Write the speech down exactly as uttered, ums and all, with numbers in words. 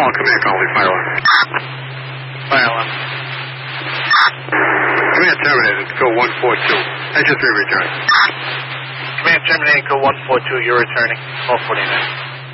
on command, Conley. Fire alarm. Fire alarm. Command terminated. Go one four two. Engine three return. Command terminated. Go one four two. You're returning. twelve forty-nine.